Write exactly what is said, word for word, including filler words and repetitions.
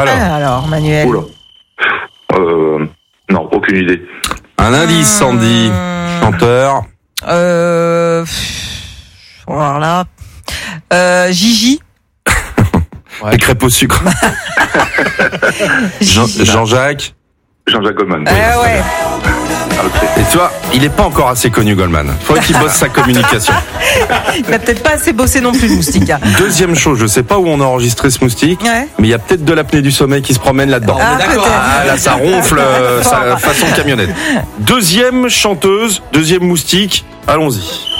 Alors, Alors, Manuel. Oula. Euh, non, aucune idée. un indice, Sandy. Chanteur. Euh... Alors là... Euh, Gigi. Les crêpes au sucre. Jean- Jean-Jacques. Jean-Jacques Goldman. Ah ouais. Ah, ok. Et tu vois, il est pas encore assez connu, Goldman. Faudrait qu'il bosse sa communication. Il n'a peut-être pas assez bossé non plus, le moustique. hein. Deuxième chose, je sais pas où on a enregistré ce moustique, Ouais. mais il y a peut-être de l'apnée du sommeil qui se promène là-dedans. Ah, peut-être. Ah, là, ça ronfle, euh, ça, façon camionnette. Deuxième chanteuse, deuxième moustique, allons-y.